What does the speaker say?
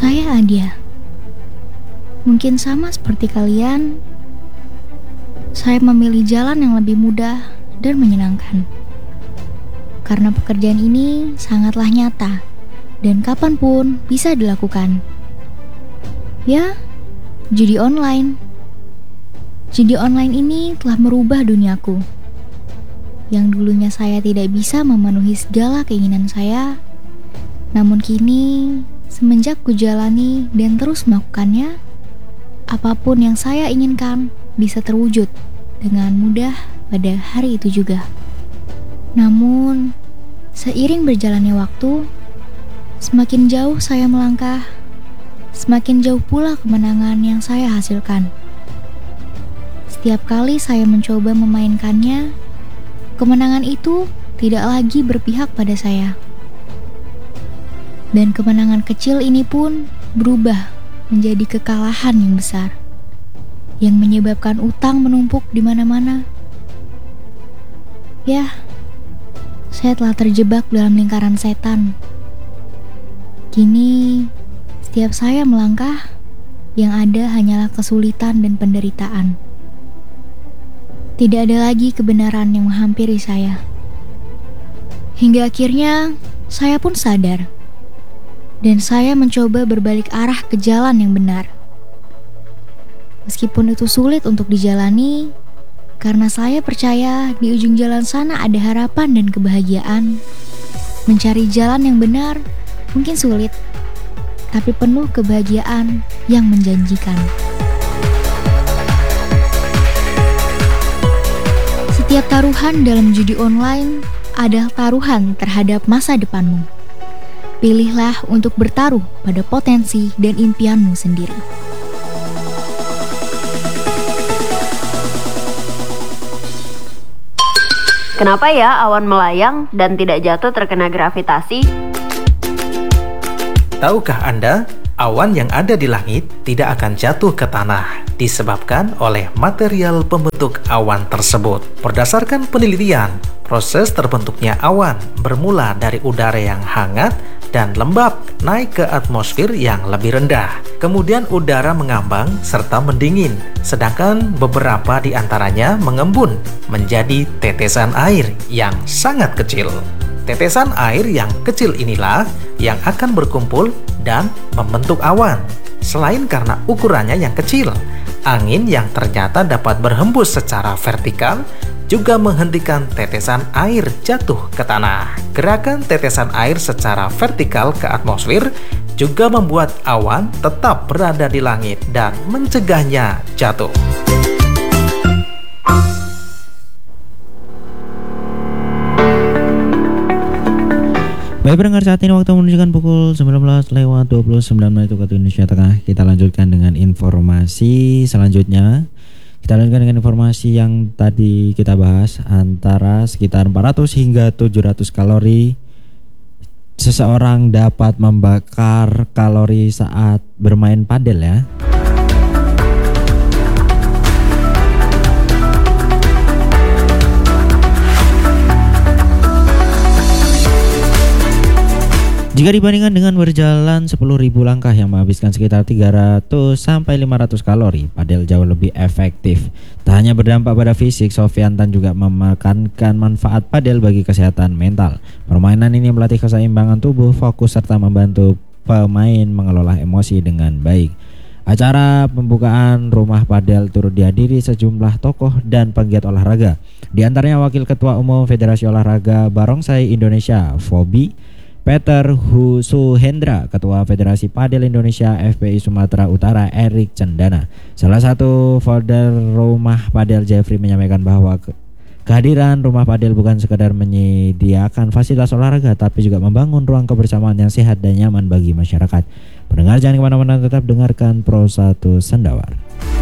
Saya Adia. Mungkin sama seperti kalian, saya memilih jalan yang lebih mudah dan menyenangkan. Karena pekerjaan ini sangatlah nyata dan kapanpun bisa dilakukan. Ya, judi online. Judi online ini telah merubah duniaku. Yang dulunya saya tidak bisa memenuhi segala keinginan saya, namun kini semenjak kujalani dan terus melakukannya, apapun yang saya inginkan bisa terwujud dengan mudah pada hari itu juga. Namun, seiring berjalannya waktu, semakin jauh saya melangkah, semakin jauh pula kemenangan yang saya hasilkan. Setiap kali saya mencoba memainkannya, kemenangan itu tidak lagi berpihak pada saya. Dan kemenangan kecil ini pun berubah menjadi kekalahan yang besar, yang menyebabkan utang menumpuk di mana-mana. Ya, saya telah terjebak dalam lingkaran setan. Kini, setiap saya melangkah, yang ada hanyalah kesulitan dan penderitaan. Tidak ada lagi kebenaran yang menghampiri saya. Hingga akhirnya, saya pun sadar. Dan saya mencoba berbalik arah ke jalan yang benar. Meskipun itu sulit untuk dijalani, karena saya percaya di ujung jalan sana ada harapan dan kebahagiaan. Mencari jalan yang benar mungkin sulit, tapi penuh kebahagiaan yang menjanjikan. Setiap taruhan dalam judi online adalah taruhan terhadap masa depanmu. Pilihlah untuk bertaruh pada potensi dan impianmu sendiri. Kenapa ya awan melayang dan tidak jatuh terkena gravitasi? Tahukah Anda, awan yang ada di langit tidak akan jatuh ke tanah disebabkan oleh material pembentuk awan tersebut. Berdasarkan penelitian, proses terbentuknya awan bermula dari udara yang hangat dan lembab naik ke atmosfer yang lebih rendah. Kemudian udara mengambang serta mendingin, sedangkan beberapa di antaranya mengembun menjadi tetesan air yang sangat kecil. Tetesan air yang kecil inilah yang akan berkumpul dan membentuk awan. Selain karena ukurannya yang kecil, angin yang ternyata dapat berhembus secara vertikal juga menghentikan tetesan air jatuh ke tanah. Gerakan tetesan air secara vertikal ke atmosfer juga membuat awan tetap berada di langit dan mencegahnya jatuh. Baik pendengar, saat ini waktu menunjukkan pukul 19:29 waktu Indonesia Tengah. Kita lanjutkan dengan informasi selanjutnya. Kita lanjutkan dengan informasi yang tadi kita bahas, antara sekitar 400 hingga 700 kalori seseorang dapat membakar kalori saat bermain padel ya. Jika dibandingkan dengan berjalan 10.000 langkah yang menghabiskan sekitar 300 sampai 500 kalori, padel jauh lebih efektif. Tak hanya berdampak pada fisik, Sofiantan juga menekankan manfaat padel bagi kesehatan mental. Permainan ini melatih keseimbangan tubuh, fokus serta membantu pemain mengelola emosi dengan baik. Acara pembukaan rumah padel turut dihadiri sejumlah tokoh dan penggiat olahraga. Di antaranya Wakil Ketua Umum Federasi Olahraga Barongsai Indonesia, FOBI, Peter Suhendra, Ketua Federasi Padel Indonesia FPI Sumatera Utara, Erik Cendana. Salah satu founder Rumah Padel, Jeffrey, menyampaikan bahwa kehadiran Rumah Padel bukan sekadar menyediakan fasilitas olahraga, tapi juga membangun ruang kebersamaan yang sehat dan nyaman bagi masyarakat. Pendengar jangan kemana-mana, tetap dengarkan Pro 1 Sendawar.